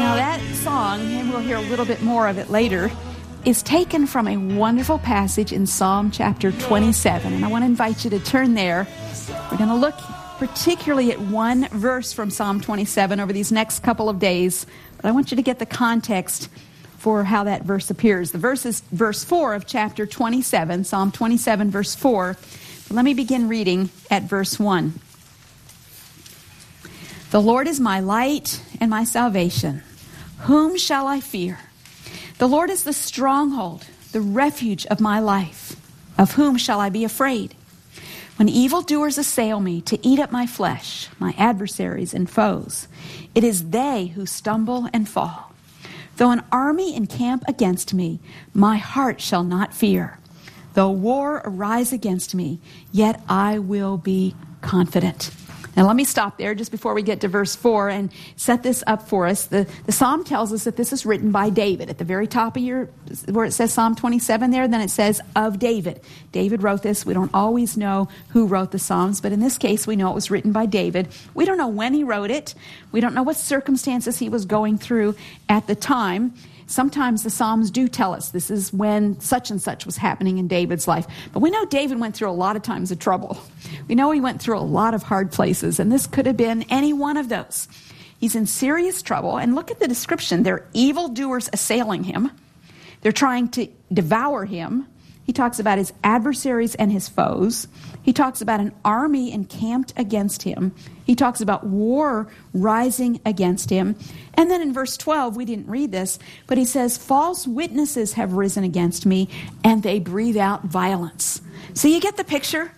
Now that song, and we'll hear a little bit more of it later, is taken from a wonderful passage in Psalm chapter 27. And I want to invite you to turn there. We're going to look particularly at one verse from Psalm 27 over these next couple of days. But I want you to get the context for how that verse appears. The verse is verse 4 of chapter 27, Psalm 27, verse 4. But let me begin reading at verse 1. The Lord is my light and my salvation. Whom shall I fear? The Lord is the stronghold, the refuge of my life. Of whom shall I be afraid? When evildoers assail me to eat up my flesh, my adversaries and foes, it is they who stumble and fall. Though an army encamp against me, my heart shall not fear. Though war arise against me, yet I will be confident. Now let me stop there just before we get to verse 4 and set this up for us. The psalm tells us that this is written by David. At the very top of where it says Psalm 27 there, then it says of David. David wrote this. We don't always know who wrote the Psalms, but in this case we know it was written by David. We don't know when he wrote it. We don't know what circumstances he was going through at the time. Sometimes the Psalms do tell us this is when such and such was happening in David's life. But we know David went through a lot of times of trouble. We know he went through a lot of hard places, and this could have been any one of those. He's in serious trouble, and look at the description. They're evildoers assailing him. They're trying to devour him. He talks about his adversaries and his foes. He talks about an army encamped against him. He talks about war rising against him. And then in verse 12, we didn't read this, but he says, false witnesses have risen against me, and they breathe out violence. So you get the picture?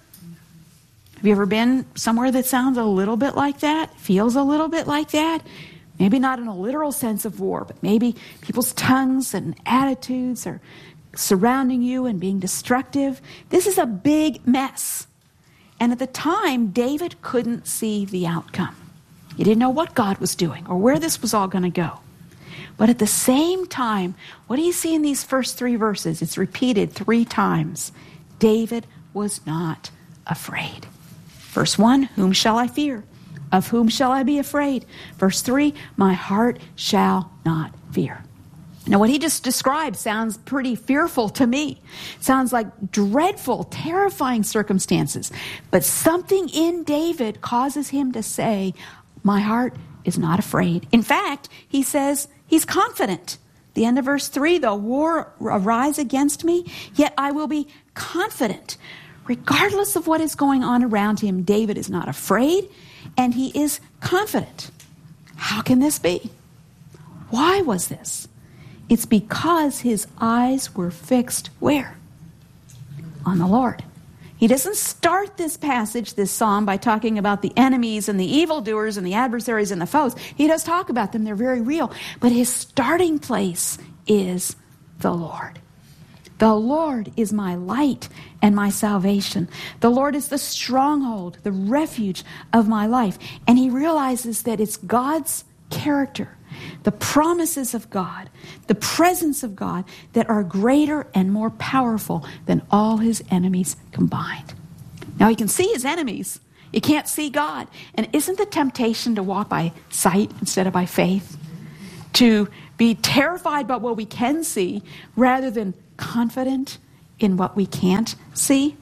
Have you ever been somewhere that sounds a little bit like that? Feels a little bit like that? Maybe not in a literal sense of war, but maybe people's tongues and attitudes are surrounding you and being destructive. This is a big mess. And at the time, David couldn't see the outcome. He didn't know what God was doing or where this was all going to go. But at the same time, what do you see in these first 3 verses? It's repeated 3 times. David was not afraid. Verse 1, whom shall I fear? Of whom shall I be afraid? Verse 3, my heart shall not fear. Now, what he just described sounds pretty fearful to me. Sounds like dreadful, terrifying circumstances. But something in David causes him to say, my heart is not afraid. In fact, he says he's confident. The end of verse 3, though war arise against me, yet I will be confident. Regardless of what is going on around him, David is not afraid, and he is confident. How can this be? Why was this? It's because his eyes were fixed where? On the Lord. He doesn't start this passage, this psalm, by talking about the enemies and the evildoers and the adversaries and the foes. He does talk about them. They're very real. But his starting place is the Lord. The Lord is my light and my salvation. The Lord is the stronghold, the refuge of my life. And he realizes that it's God's character, the promises of God, the presence of God that are greater and more powerful than all his enemies combined. Now he can see his enemies. He can't see God. And isn't the temptation to walk by sight instead of by faith? To be terrified about what we can see rather than confident in what we can't see?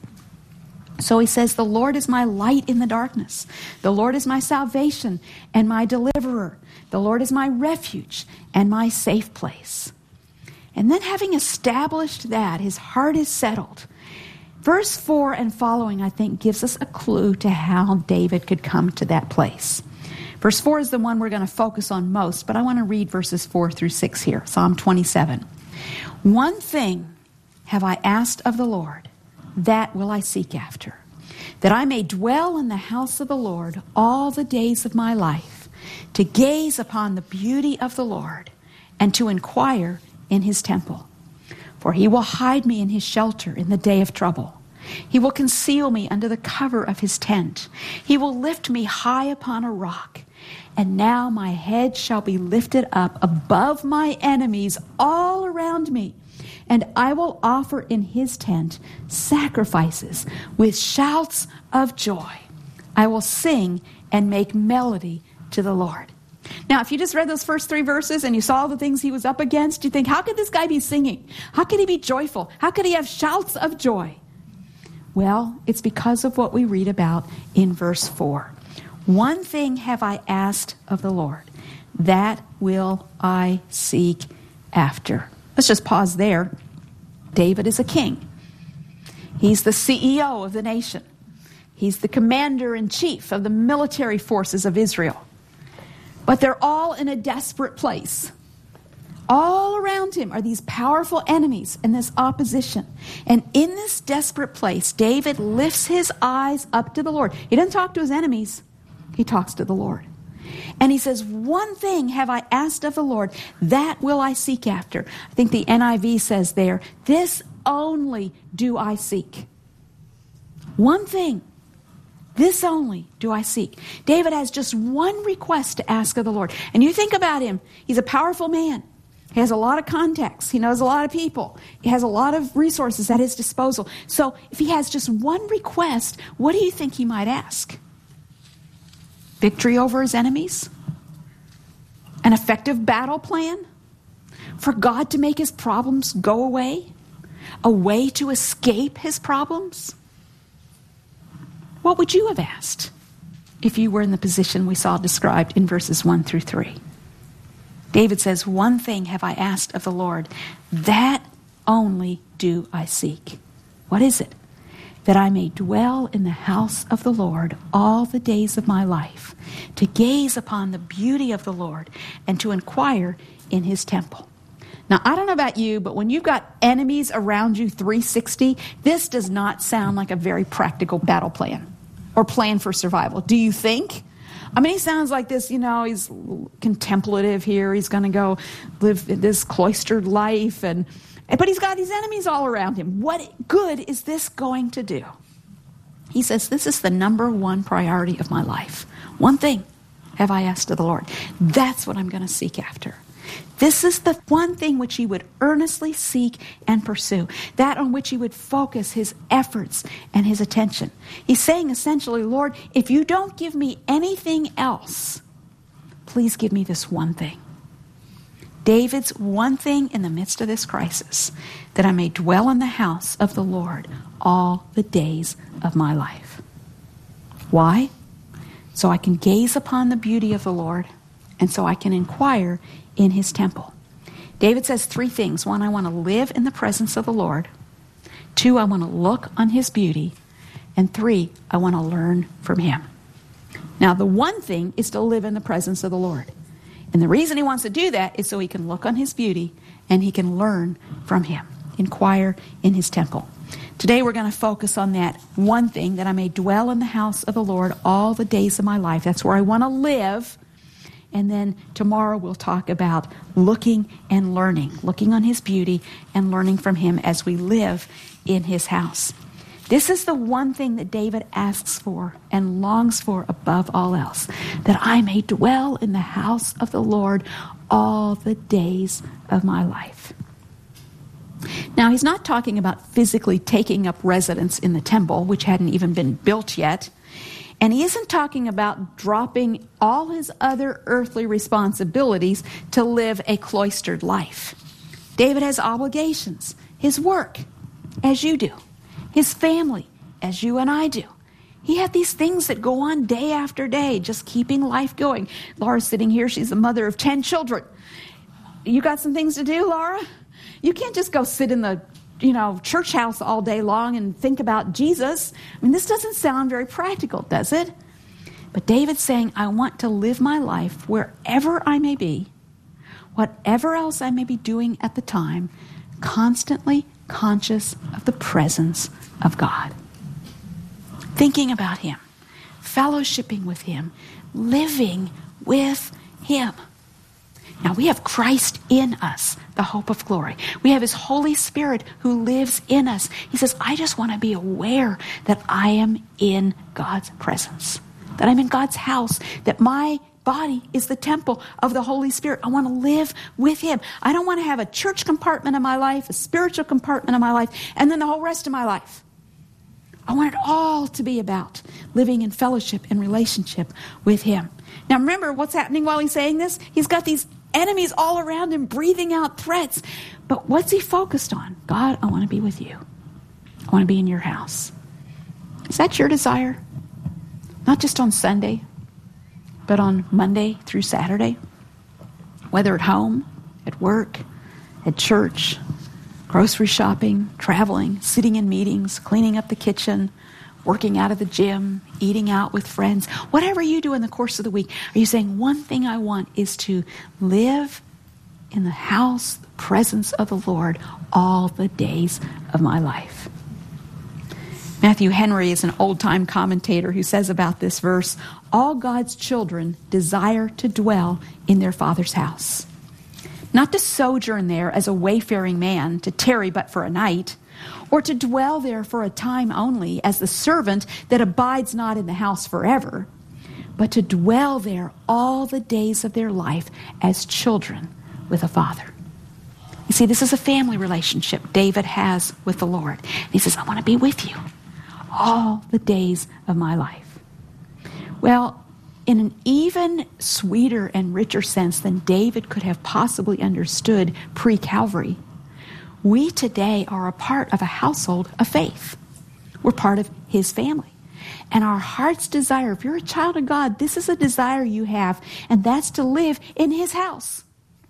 So he says, the Lord is my light in the darkness. The Lord is my salvation and my deliverer. The Lord is my refuge and my safe place. And then having established that, his heart is settled. Verse 4 and following, I think, gives us a clue to how David could come to that place. Verse 4 is the one we're going to focus on most, but I want to read verses 4 through 6 here, Psalm 27. One thing have I asked of the Lord, that will I seek after, that I may dwell in the house of the Lord all the days of my life, to gaze upon the beauty of the Lord, and to inquire in his temple. For he will hide me in his shelter in the day of trouble. He will conceal me under the cover of his tent. He will lift me high upon a rock. And now my head shall be lifted up above my enemies all around me. And I will offer in his tent sacrifices with shouts of joy. I will sing and make melody to the Lord. Now, if you just read those first 3 verses and you saw the things he was up against, you think, how could this guy be singing? How could he be joyful? How could he have shouts of joy? Well, it's because of what we read about in verse 4. One thing have I asked of the Lord, that will I seek after. Let's just pause there. David is a king. He's the CEO of the nation. He's the commander-in-chief of the military forces of Israel. But they're all in a desperate place. All around him are these powerful enemies and this opposition. And in this desperate place, David lifts his eyes up to the Lord. He doesn't talk to his enemies. He talks to the Lord. And he says, one thing have I asked of the Lord, that will I seek after. I think the NIV says there, this only do I seek. One thing, this only do I seek. David has just one request to ask of the Lord. And you think about him, he's a powerful man. He has a lot of contacts. He knows a lot of people. He has a lot of resources at his disposal. So if he has just one request, what do you think he might ask? Victory over his enemies? An effective battle plan? For God to make his problems go away? A way to escape his problems? What would you have asked if you were in the position we saw described in verses 1 through 3? David says, one thing have I asked of the Lord, that only do I seek. What is it? That I may dwell in the house of the Lord all the days of my life, to gaze upon the beauty of the Lord and to inquire in his temple. Now, I don't know about you, but when you've got enemies around you 360, this does not sound like a very practical battle plan or plan for survival. Do you think? I mean, he sounds like this, he's contemplative here. He's going to go live this cloistered life, but he's got these enemies all around him. What good is this going to do? He says, this is the number one priority of my life. One thing have I asked of the Lord. That's what I'm going to seek after. This is the one thing which he would earnestly seek and pursue, that on which he would focus his efforts and his attention. He's saying essentially, Lord, if you don't give me anything else, please give me this one thing. David's one thing in the midst of this crisis, that I may dwell in the house of the Lord all the days of my life. Why? So I can gaze upon the beauty of the Lord, and so I can inquire in his temple. David says 3 things. 1, I want to live in the presence of the Lord. 2, I want to look on his beauty. And 3, I want to learn from him. Now, the one thing is to live in the presence of the Lord. And the reason he wants to do that is so he can look on his beauty and he can learn from him, inquire in his temple. Today we're going to focus on that one thing, that I may dwell in the house of the Lord all the days of my life. That's where I want to live. And then tomorrow we'll talk about looking and learning, looking on his beauty and learning from him as we live in his house. This is the one thing that David asks for and longs for above all else, that I may dwell in the house of the Lord all the days of my life. Now, he's not talking about physically taking up residence in the temple, which hadn't even been built yet. And he isn't talking about dropping all his other earthly responsibilities to live a cloistered life. David has obligations, his work, as you do, his family, as you and I do. He had these things that go on day after day, just keeping life going. Laura's sitting here. She's the mother of 10 children. You got some things to do, Laura? You can't just go sit in the church house all day long and think about Jesus. I mean, this doesn't sound very practical, does it? But David's saying, I want to live my life wherever I may be, whatever else I may be doing at the time, constantly conscious of the presence of God. Thinking about him, fellowshipping with him, living with him. Now, we have Christ in us, the hope of glory. We have his Holy Spirit who lives in us. He says, I just want to be aware that I am in God's presence, that I'm in God's house, that my body is the temple of the Holy Spirit. I want to live with him. I don't want to have a church compartment of my life, a spiritual compartment of my life, and then the whole rest of my life. I want it all to be about living in fellowship and relationship with him. Now remember what's happening while he's saying this? He's got these enemies all around him breathing out threats. But what's he focused on? God, I want to be with you. I want to be in your house. Is that your desire? Not just on Sunday, but on Monday through Saturday? Whether at home, at work, at church, grocery shopping, traveling, sitting in meetings, cleaning up the kitchen, working out of the gym, eating out with friends, whatever you do in the course of the week, are you saying one thing I want is to live in the house, the presence of the Lord all the days of my life? Matthew Henry is an old-time commentator who says about this verse, all God's children desire to dwell in their Father's house. Not to sojourn there as a wayfaring man, to tarry but for a night, or to dwell there for a time only as the servant that abides not in the house forever, but to dwell there all the days of their life as children with a father. You see, this is a family relationship David has with the Lord. He says, I want to be with you all the days of my life. Well, in an even sweeter and richer sense than David could have possibly understood pre-Calvary, we today are a part of a household of faith. We're part of his family. And our heart's desire, if you're a child of God, this is a desire you have, and that's to live in his house.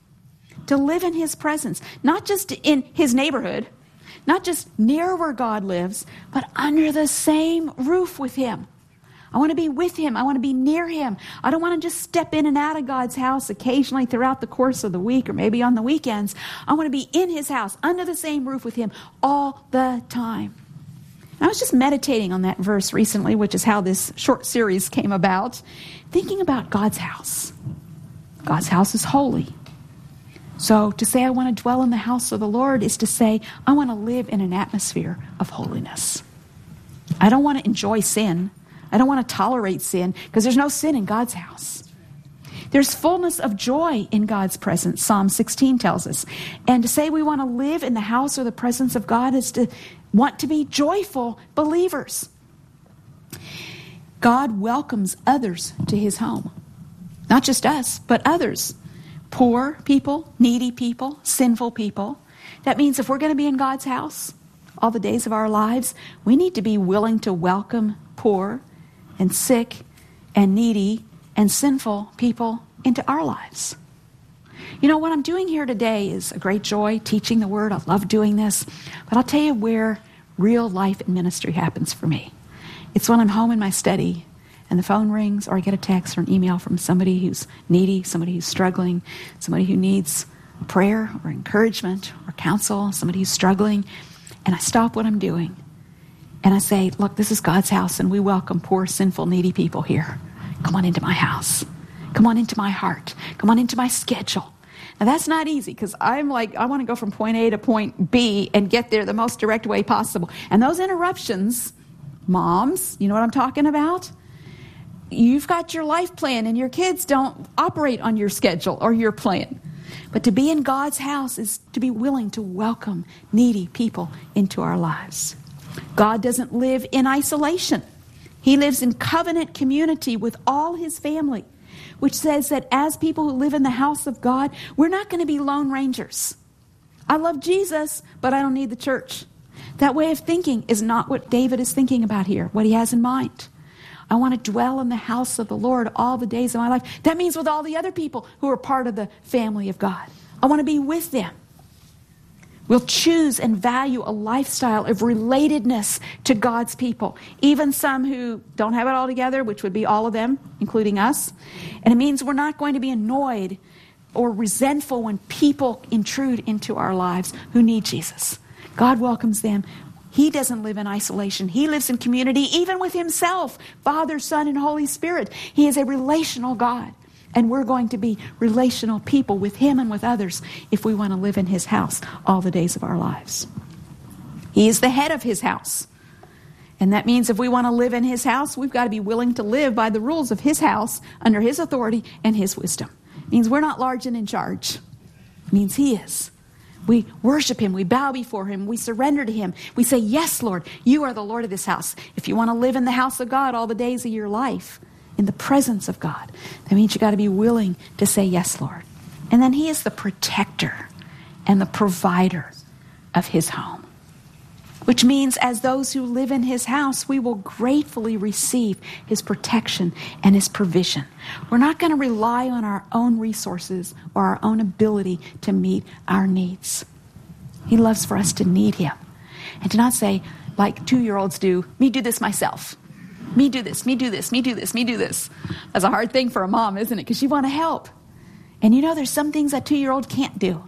To live in his presence, not just in his neighborhood, not just near where God lives, but under the same roof with him. I want to be with him. I want to be near him. I don't want to just step in and out of God's house occasionally throughout the course of the week or maybe on the weekends. I want to be in his house, under the same roof with him all the time. I was just meditating on that verse recently, which is how this short series came about, thinking about God's house. God's house is holy. So to say I want to dwell in the house of the Lord is to say I want to live in an atmosphere of holiness. I don't want to enjoy sin. I don't want to tolerate sin because there's no sin in God's house. There's fullness of joy in God's presence, Psalm 16 tells us. And to say we want to live in the house or the presence of God is to want to be joyful believers. God welcomes others to his home. Not just us, but others. Poor people, needy people, sinful people. That means if we're going to be in God's house all the days of our lives, we need to be willing to welcome poor and sick and needy and sinful people into our lives. You know, what I'm doing here today is a great joy, teaching the Word. I love doing this. But I'll tell you where real life and ministry happens for me. It's when I'm home in my study and the phone rings or I get a text or an email from somebody who's needy, somebody who's struggling, somebody who needs prayer or encouragement or counsel, somebody who's struggling. And I stop what I'm doing and I say, look, this is God's house and we welcome poor, sinful, needy people here. Come on into my house. Come on into my heart. Come on into my schedule. Now that's not easy because I'm like, I want to go from point A to point B and get there the most direct way possible. And those interruptions, moms, you know what I'm talking about? You've got your life plan and your kids don't operate on your schedule or your plan. But to be in God's house is to be willing to welcome needy people into our lives. God doesn't live in isolation. He lives in covenant community with all his family, which says that as people who live in the house of God, we're not going to be lone rangers. I love Jesus, but I don't need the church. That way of thinking is not what David is thinking about here, what he has in mind. I want to dwell in the house of the Lord all the days of my life. That means with all the other people who are part of the family of God. I want to be with them. We'll choose and value a lifestyle of relatedness to God's people, even some who don't have it all together, which would be all of them, including us. And it means we're not going to be annoyed or resentful when people intrude into our lives who need Jesus. God welcomes them. He doesn't live in isolation. He lives in community, even with himself, Father, Son, and Holy Spirit. He is a relational God. And we're going to be relational people with him and with others if we want to live in his house all the days of our lives. He is the head of his house. And that means if we want to live in his house, we've got to be willing to live by the rules of his house, under his authority and his wisdom. It means we're not large and in charge. It means he is. We worship him. We bow before him. We surrender to him. We say, yes, Lord, you are the Lord of this house. If you want to live in the house of God all the days of your life, in the presence of God, that means you got to be willing to say, yes, Lord. And then he is the protector and the provider of his home, which means as those who live in his house, we will gratefully receive his protection and his provision. We're not going to rely on our own resources or our own ability to meet our needs. He loves for us to need him and to not say, like 2-year-olds do, me do this myself. Me do this, me do this, me do this, me do this. That's a hard thing for a mom, isn't it? Because you want to help. And you know, there's some things that 2-year-old can't do.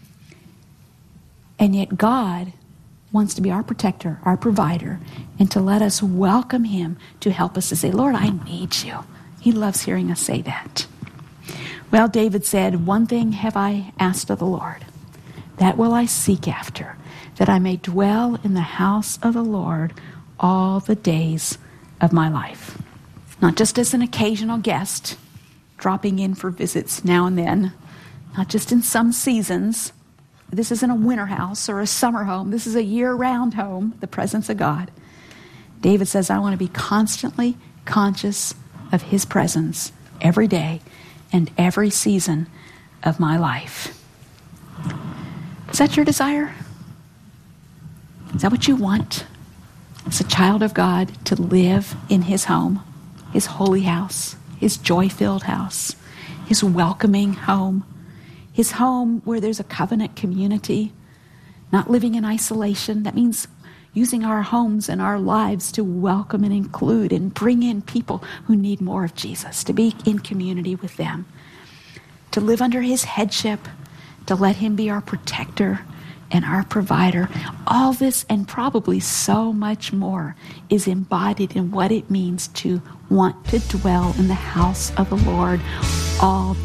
And yet God wants to be our protector, our provider, and to let us welcome him to help us to say, Lord, I need you. He loves hearing us say that. Well, David said, one thing have I asked of the Lord, that will I seek after, that I may dwell in the house of the Lord all the days of my life. Not just as an occasional guest, dropping in for visits now and then, not just in some seasons. This isn't a winter house or a summer home. This is a year-round home, the presence of God. David says, I want to be constantly conscious of his presence every day and every season of my life. Is that your desire? Is that what you want as a child of God, to live in his home, his holy house, his joy-filled house, his welcoming home, his home where there's a covenant community, not living in isolation? That means using our homes and our lives to welcome and include and bring in people who need more of Jesus, to be in community with them, to live under his headship, to let him be our protector and our provider. All this and probably so much more is embodied in what it means to want to dwell in the house of the Lord all